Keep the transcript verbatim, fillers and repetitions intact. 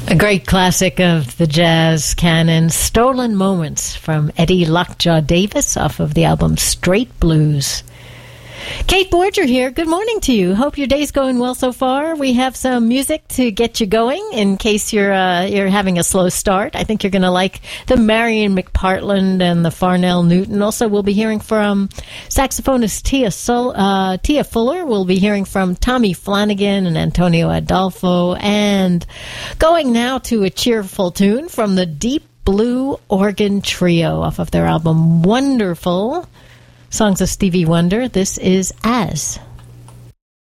A great classic of the jazz canon, Stolen Moments from Eddie Lockjaw Davis off of the album Straight Blues. Kate Borger here. Good morning to you. Hope your day's going well so far. We have some music to get you going in case you're uh, you're having a slow start. I think you're going to like the Marion McPartland and the Farnell Newton. Also, we'll be hearing from saxophonist Tia, Sol- uh, Tia Fuller. We'll be hearing from Tommy Flanagan and Antonio Adolfo. And going now to a cheerful tune from the Deep Blue Organ Trio off of their album Wonderful. Songs of Stevie Wonder. This is As.